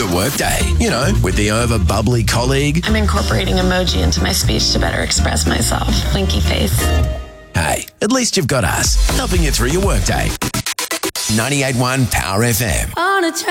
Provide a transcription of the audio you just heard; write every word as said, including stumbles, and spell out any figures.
your workday. You know, with the over bubbly colleague. I'm incorporating emoji into my speech to better express myself. Blinky face. Hey, at least you've got us, helping you through your workday. ninety-eight point one Power F M. On a